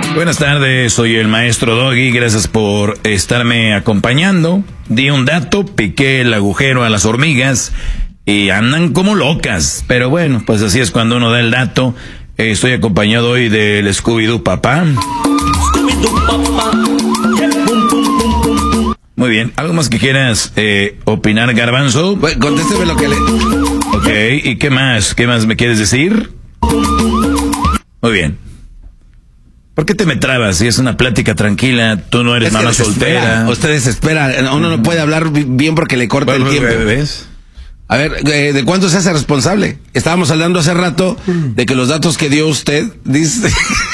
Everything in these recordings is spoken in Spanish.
Buenas tardes, soy el maestro Doggy, gracias por estarme acompañando. Di un dato, piqué el agujero a las hormigas y andan como locas. Pero bueno, pues así es cuando uno da el dato. Estoy acompañado hoy del Scooby-Doo papá. Muy bien, ¿algo más que quieras opinar, Garbanzo? Bueno, contésteme lo que le... Ok, ¿y qué más? ¿Qué más me quieres decir? Muy bien. ¿Por qué te me trabas? Si es una plática tranquila, tú no eres mamá soltera. Ustedes esperan, uno no puede hablar bien porque le corta el tiempo. ¿Ves? A ver, ¿de cuánto se hace responsable? Estábamos hablando hace rato de que los datos que dio usted, dice...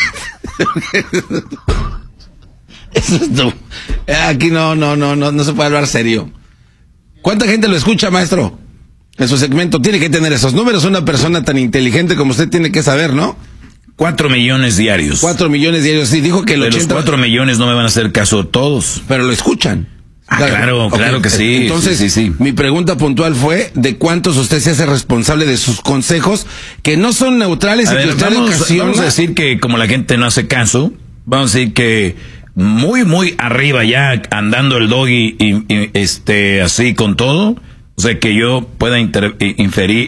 Eso es tú. Aquí no se puede hablar serio. ¿Cuánta gente lo escucha, maestro? En su segmento tiene que tener esos números. Una persona tan inteligente como usted tiene que saber, ¿no? 4 millones diarios. 4 millones diarios. Sí, dijo que el 80... De los 4 millones no me van a hacer caso todos. Pero lo escuchan. Claro que sí. Entonces, sí. Mi pregunta puntual fue de cuántos usted se hace responsable de sus consejos que no son neutrales y que usted ocasiona. Vamos a decir que como la gente no hace caso, vamos a decir que muy arriba ya andando el Doggy y así con todo, o sea que yo pueda interferir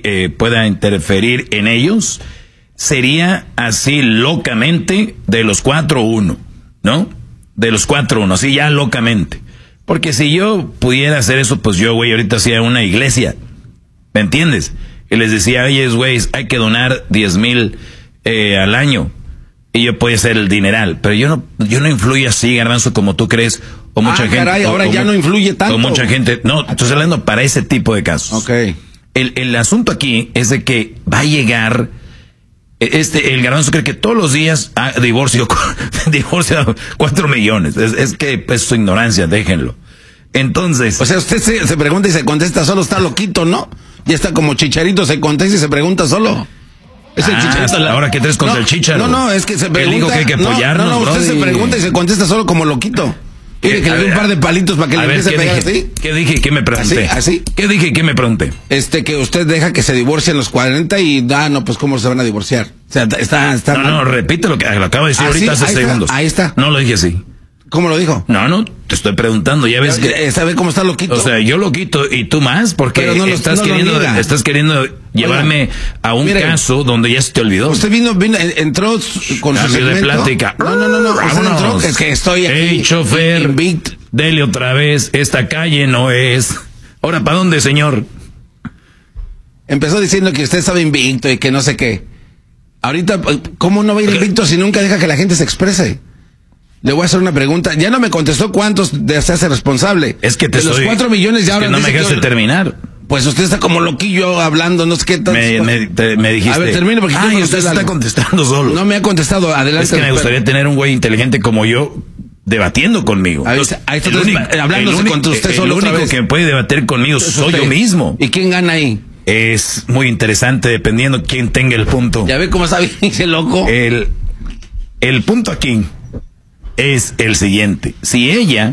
en ellos, sería así locamente de los 4-1, ¿no? De los 4-1, así ya locamente. Porque si yo pudiera hacer eso, pues yo, güey, ahorita hacía una iglesia. ¿Me entiendes? Y les decía, oye, güey, hay que donar 10,000 al año. Y yo podía hacer el dineral. Pero yo no influyo así, Garbanzo, como tú crees. O mucha gente. Caray, ahora ya no influye tanto. O mucha gente. No, estoy hablando para ese tipo de casos. Ok. El asunto aquí es de que va a llegar... el Garbanzo cree que todos los días divorcio 4 millones. Es que es su ignorancia, déjenlo. Entonces, o sea, usted se pregunta y se contesta solo, está loquito, ¿no? Ya está como Chicharito, se contesta y se pregunta solo. Es el Chicharito. Ahora que traes contra el Chicharo. No, es que se pregunta. Él dijo que hay que apoyarnos. No, usted se pregunta y se contesta solo como loquito. Quiere que le dé un par de palitos para que le empiece a pegar así. ¿Qué dije y qué me pregunté? ¿Así? ¿Qué dije y qué me pregunté? Que usted deja que se divorcien los 40 y no, pues cómo se van a divorciar. O sea, está No, repite lo que lo acabo de decir ahorita hace segundos. Ahí está. No lo dije así. ¿Cómo lo dijo? No, te estoy preguntando, ya ves que... ¿Sabe cómo está loquito? O sea, yo lo quito y tú más, porque estás queriendo llevarme a un caso donde ya se te olvidó. Usted entró con su segmento. De plática. No. Usted entró, es que estoy aquí. Hey, chofer, dele otra vez, esta calle no es... Ahora, ¿para dónde, señor? Empezó diciendo que usted estaba invicto y que no sé qué. Ahorita, ¿cómo no va a ir invicto si nunca deja que la gente se exprese? Le voy a hacer una pregunta. Ya no me contestó cuántos se hace responsable. Es que los 4 millones ya ahora no me dejaste terminar. Pues usted está como loquillo hablando, no sé qué tal. Me dijiste. A ver, termine porque usted está contestando solo. No me ha contestado, adelante. Es que me gustaría tener un güey inteligente como yo debatiendo conmigo. Ahí está hablándose contra usted solo. El único que puede debatir conmigo soy yo mismo. ¿Y quién gana ahí? Es muy interesante dependiendo quién tenga el punto. Ya ve cómo está bien ese loco. El punto aquí es el siguiente. Si ella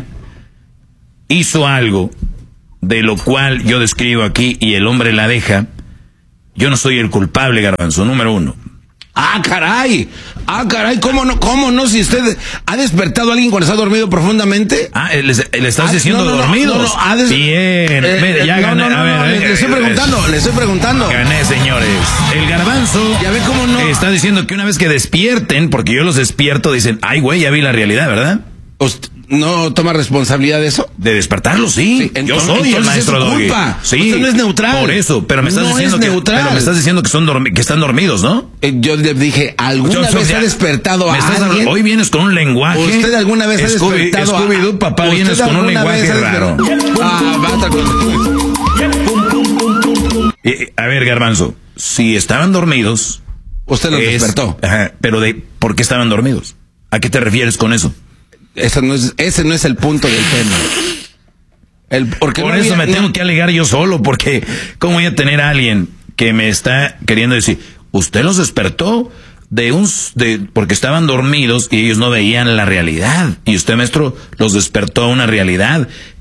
hizo algo de lo cual yo describo aquí y el hombre la deja, yo no soy el culpable, Garbanzo, número 1. ¡Ah, caray! ¿Cómo no? Si usted ha despertado a alguien cuando está dormido profundamente. ¿Le estás diciendo dormidos? Bien, ya gané. Le estoy preguntando. Gané, señores. El Garbanzo ya ve cómo no está diciendo que una vez que despierten, porque yo los despierto, dicen, ay, güey, ya vi la realidad, ¿verdad? ¿No toma responsabilidad de eso? De despertarlos, sí. Yo soy el maestro Doggy. Sí. Usted no es neutral. Por eso, pero me estás diciendo que están dormidos, ¿no? Yo le dije, ¿alguna vez ha despertado a alguien? Hoy vienes con un lenguaje. ¿Usted alguna vez ha despertado a Scooby-Doo, papá, vienes con un lenguaje raro. A ver, Garbanzo, si estaban dormidos... Usted los despertó. Ajá, pero ¿por qué estaban dormidos? ¿A qué te refieres con eso? Ese no es el punto del tema. Por eso me tengo que alegar yo solo, porque ¿cómo voy a tener a alguien que me está queriendo decir, usted los despertó porque estaban dormidos y ellos no veían la realidad? Y usted, maestro, los despertó a una realidad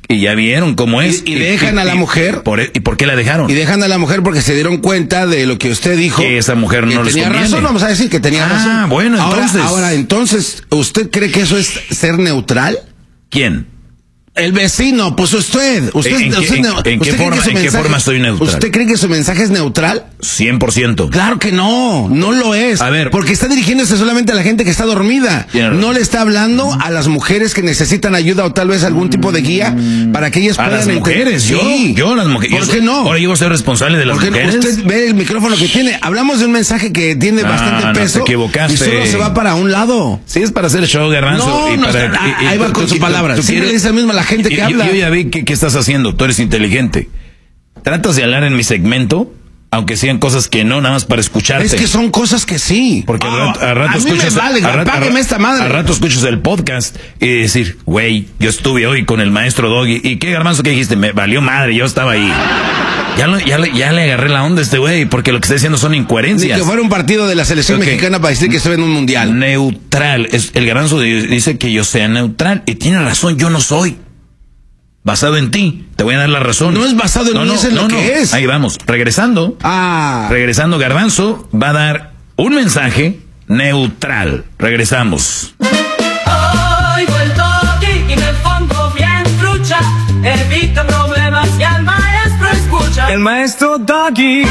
Y ya vieron cómo es. Y dejan a la mujer. ¿Y por qué la dejaron? Y dejan a la mujer porque se dieron cuenta de lo que usted dijo. Que esa mujer no les conviene. Tenía razón, vamos a decir que tenía razón. Ah, bueno, entonces, ¿usted cree que eso es ser neutral? ¿Quién? El vecino, pues usted. ¿En qué forma soy neutral? ¿Usted cree que su mensaje es neutral? 100%. Claro que no lo es. A ver. Porque está dirigiéndose solamente a la gente que está dormida. No le está hablando a las mujeres que necesitan ayuda o tal vez algún tipo de guía para que ellas puedan... ¿A las mujeres? Sí. Yo las mujeres. ¿Por qué no? Ahora yo voy a ser responsable de las mujeres. Usted ve el micrófono que tiene. Hablamos de un mensaje que tiene bastante peso. Te equivocaste. Y solo se va para un lado. Sí, es para hacer show, Garbanzo. Ahí va con sus palabras. Siempre le dice mismo a la gente que habla. Yo ya vi qué estás haciendo. Tú eres inteligente. Tratas de hablar en mi segmento, aunque sean cosas que no, nada más para escucharte. Es que son cosas que sí. Porque a rato escuchas... Págueme esta madre. A rato escuchas el podcast y decir, güey, yo estuve hoy con el maestro Doggy. ¿Y qué, Garbanzo, qué dijiste? Me valió madre, yo estaba ahí. Ya le agarré la onda a este güey, porque lo que está diciendo son incoherencias. Ni que fuera un partido de la selección mexicana para decir que estoy en un mundial. Neutral. El Garbanzo dice que yo sea neutral. Y tiene razón, yo no soy. Basado en ti, te voy a dar la razón. No es basado en mí, es en lo que es. Ahí vamos, regresando, Garbanzo va a dar un mensaje neutral. Regresamos. Oigo el Doggy y me pongo bien trucha, evito problemas y al maestro escucha. El maestro Doggy.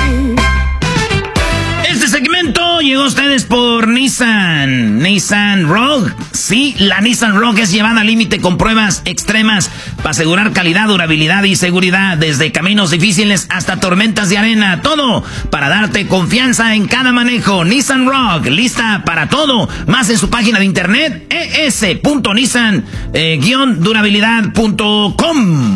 Este segmento llegó a ustedes por Nissan Rogue. Sí, la Nissan Rogue es llevada al límite con pruebas extremas para asegurar calidad, durabilidad y seguridad. Desde caminos difíciles hasta tormentas de arena. Todo para darte confianza en cada manejo. Nissan Rogue, lista para todo. Más en su página de internet, es.nissan-durabilidad.com.